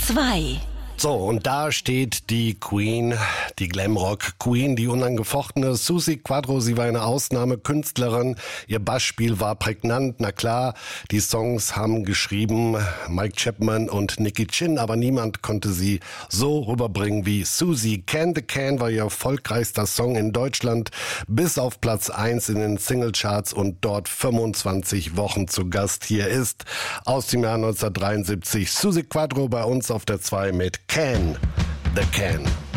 2. So, und da steht die Queen, die Glamrock-Queen, die unangefochtene Suzi Quatro. Sie war eine Ausnahmekünstlerin. Ihr Bassspiel war prägnant. Na klar, die Songs haben geschrieben Mike Chapman und Nicky Chinn, aber niemand konnte sie so rüberbringen wie Suzi. Can the Can war ihr erfolgreichster Song in Deutschland, bis auf Platz 1 in den Singlecharts und dort 25 Wochen zu Gast. Hier ist aus dem Jahr 1973 Suzi Quatro bei uns auf der 2 mit Can the Can.